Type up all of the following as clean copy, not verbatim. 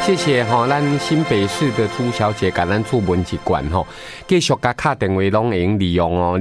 谢谢咱新北市的朱小姐感咱出门一罐继续甲打电话拢会用利用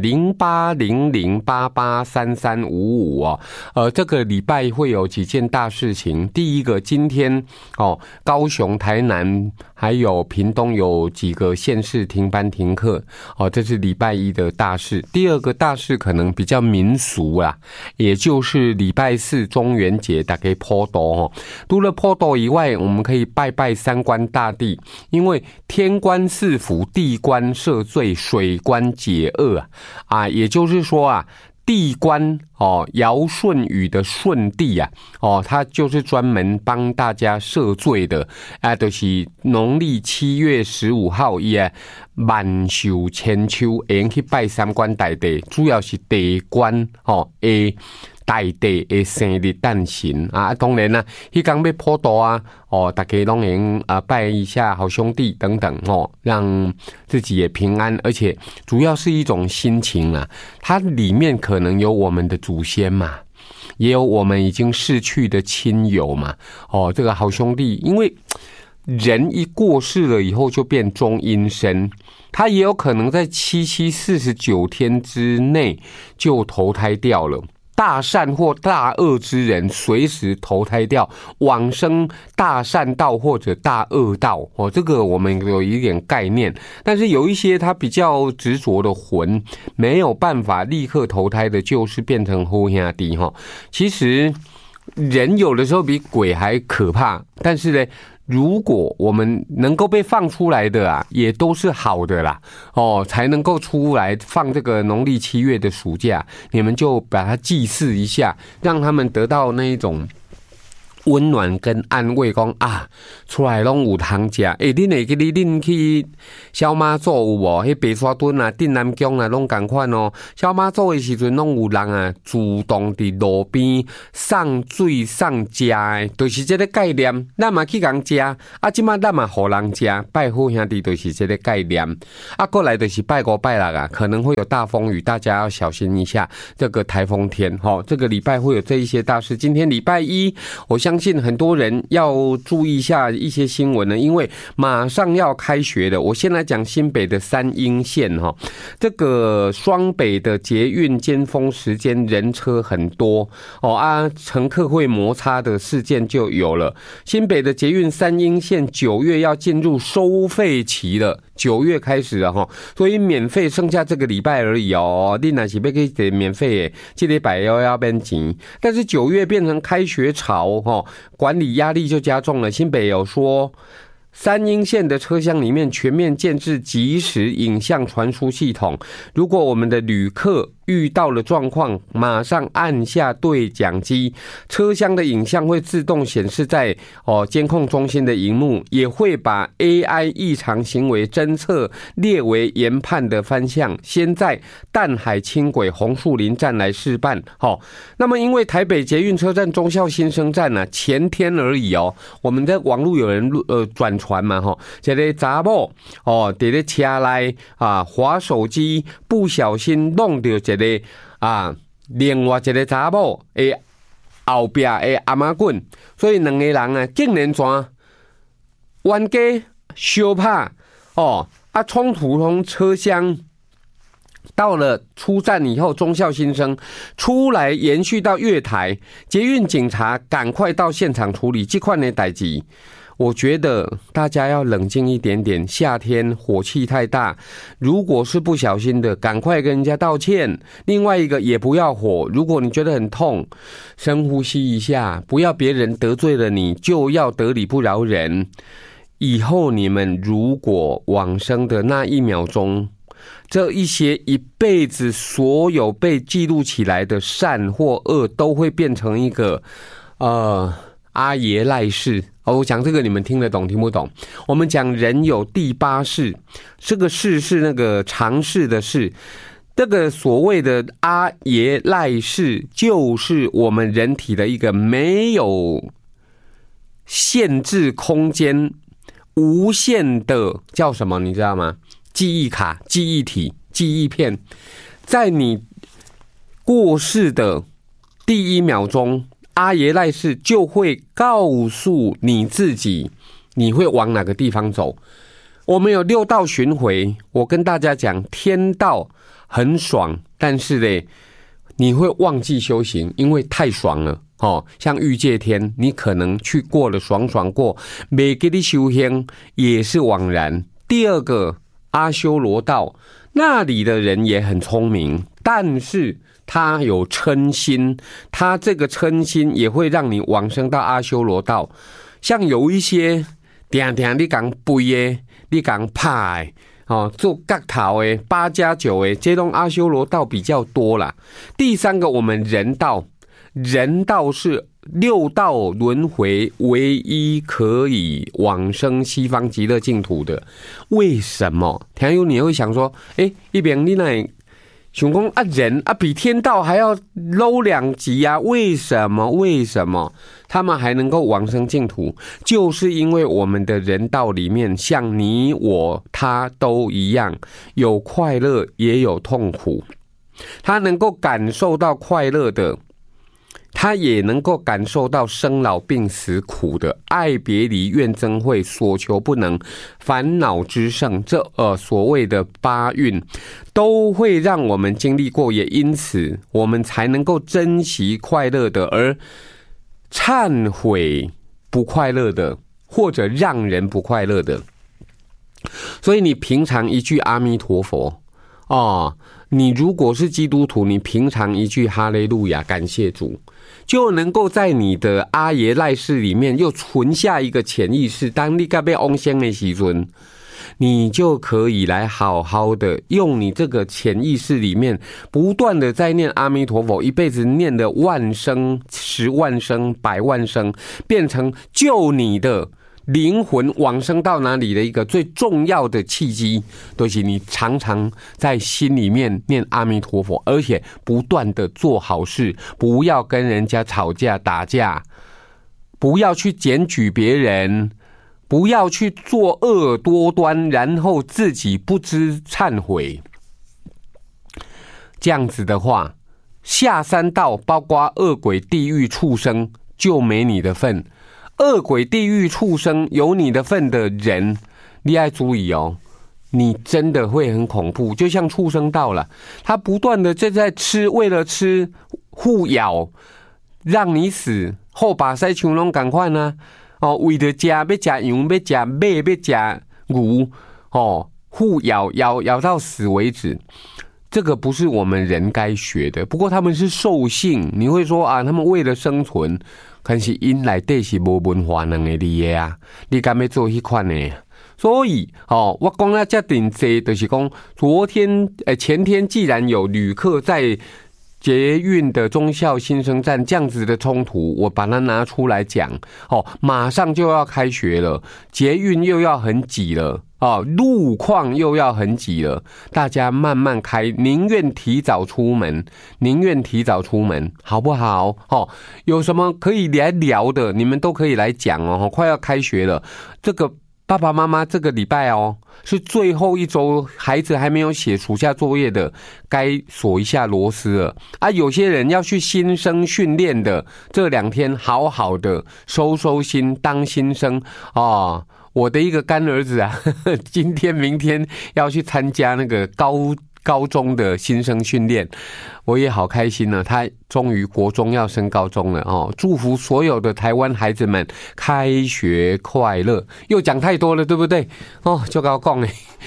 0800883355这个礼拜会有几件大事情。第一个，今天高雄、台南还有屏东有几个县市停班停课这是礼拜一的大事。第二个大事可能比较民俗啦，也就是礼拜四中元节大家普渡除了普渡以外，我们可以拜三官大帝，因为天官赐福，地官赦罪，水官解厄也就是说地官尧舜禹的舜帝他就是专门帮大家赦罪的就是农历7月15号也万寿千秋会去拜三官大帝，主要是地官大地的生日诞辰当然啦，迄天要普渡大家拢能拜一下好兄弟等等让自己也平安，而且主要是一种心情它里面可能有我们的祖先嘛，也有我们已经逝去的亲友嘛这个好兄弟，因为人一过世了以后就变中阴身，他也有可能在49天之内就投胎掉了。大善或大恶之人随时投胎掉，往生大善道或者大恶道这个我们有一点概念。但是有一些他比较执着的魂没有办法立刻投胎的，就是变成好兄弟其实人有的时候比鬼还可怕，但是呢如果我们能够被放出来的也都是好的啦才能够出来放这个农历7月的暑假，你们就把它祭祀一下，让他们得到那一种温暖跟安慰，讲出来拢有通食恁会记恁去小妈祖有无？迄白沙屯镇南宫拢同款小妈祖的时阵拢有人主动伫路边送水送食的，就是这个概念。咱嘛去共食即摆咱嘛互人食，拜好兄弟就是这个概念过来就是拜5拜6可能会有大风雨，大家要小心一下这个台风天这个礼拜会有这一些大事。今天礼拜一，我相信很多人要注意一下一些新闻呢，因为马上要开学了。我先来讲新北的三鶯线这个双北的捷运尖峰时间人车很多乘客会摩擦的事件就有了。新北的捷运三鶯线9月要进入收费期了，9月开始了所以免费剩下这个礼拜而已你若是要去免费的，这礼拜要变钱。但是9月变成开学潮管理压力就加重了。新北有说三鶯线的车厢里面全面建置即时影像传输系统，如果我们的旅客遇到了状况，马上按下对讲机，车厢的影像会自动显示在监控中心的荧幕，也会把 AI 异常行为侦测列为研判的方向。先在淡海轻轨红树林站来试办那么因为台北捷运车站忠孝新生站前天而已我们在网络有人转传嘛这个查某在咧车内滑手机不小心弄到这个另外一个查某的后壁的阿妈棍，所以两个人竟然冤家相拍冲突从车厢到了出站以后，忠孝新生出来延续到月台，捷运警察赶快到现场处理这款的代志。我觉得大家要冷静一点点，夏天火气太大，如果是不小心的，赶快跟人家道歉。另外一个也不要火，如果你觉得很痛，深呼吸一下，不要别人得罪了你就要得理不饶人。以后你们如果往生的那1秒钟，这一些一辈子所有被记录起来的善或恶都会变成一个阿爷赖世我讲这个你们听得懂听不懂？我们讲人有第8世，这个世是那个常世的世，这个所谓的阿爷赖世就是我们人体的一个没有限制空间无限的叫什么你知道吗？记忆卡、记忆体、记忆片，在你过世的第1秒钟，阿爷赖世就会告诉你自己你会往哪个地方走？我们有6道巡回，我跟大家讲，天道很爽，但是呢，你会忘记修行，因为太爽了。像欲界天，你可能去过了，爽过，没给你修行也是枉然。第二个阿修罗道，那里的人也很聪明，但是他有嗔心，他这个嗔心也会让你往生到阿修罗道。像有一些定你讲背的，你讲拍的，做角头的8+9的，这种阿修罗道比较多啦。第三个，我们人道。人道是6道轮回唯一可以往生西方极乐净土的。为什么？听友你会想说，一边你那想说啊，人啊比天道还要 low 2级啊？为什么他们还能够往生净土？就是因为我们的人道里面，像你我他都一样，有快乐也有痛苦。他能够感受到快乐的，他也能够感受到生老病死苦的，爱别离怨憎会，所求不能，烦恼之盛，这所谓的8蕴都会让我们经历过，也因此我们才能够珍惜快乐的，而忏悔不快乐的，或者让人不快乐的。所以你平常一句阿弥陀佛你如果是基督徒，你平常一句哈利路亚感谢主，就能够在你的阿爷赖世里面又存下一个潜意识，当你要往生的时候，你就可以来好好的用你这个潜意识里面不断的在念阿弥陀佛，一辈子念的万声、10万声、100万声，变成救你的灵魂往生到哪里的一个最重要的契机，都是你常常在心里面念阿弥陀佛，而且不断的做好事，不要跟人家吵架打架，不要去检举别人，不要去作恶多端，然后自己不知忏悔。这样子的话，下3道包括恶鬼、地狱、畜生就没你的份。恶鬼、地狱、畜生有你的份的人，你要注意你真的会很恐怖。就像畜生道了，他不断的在吃，为了吃互咬，让你死，后把塞穷龙赶快呢为了吃，要吃羊，要吃马，要吃牛互咬到死为止。这个不是我们人该学的。不过他们是兽性，你会说他们为了生存，可是因内底是无文化能力的啊，你敢要做迄款的？所以我讲了这么多，就是讲前天既然有旅客在捷运的忠孝新生站这样子的冲突，我把它拿出来讲马上就要开学了，捷运又要很挤了路况又要很挤了，大家慢慢开，宁愿提早出门，好不好？有什么可以来聊的，你们都可以来讲快要开学了，这个爸爸妈妈这个礼拜是最后一周，孩子还没有写暑假作业的，该锁一下螺丝了有些人要去新生训练的，这2天好好的收心，当新生我的一个干儿子今天明天要去参加那个高中的新生训练，我也好开心他终于国中要升高中了祝福所有的台湾孩子们开学快乐。又讲太多了，对不对？就跟我讲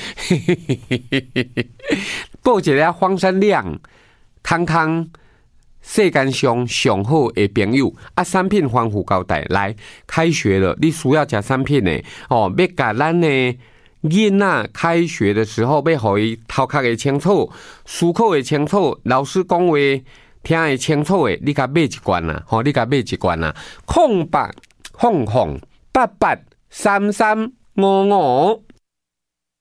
报一个荒山亮康世间上上好的朋友产品丰富交代，来开学了，你需要吃产品的要给咱的囡仔开学的时候，要给伊头壳会清楚，思考会清楚，老师讲话听会清楚的，你甲买一罐啦，0888883355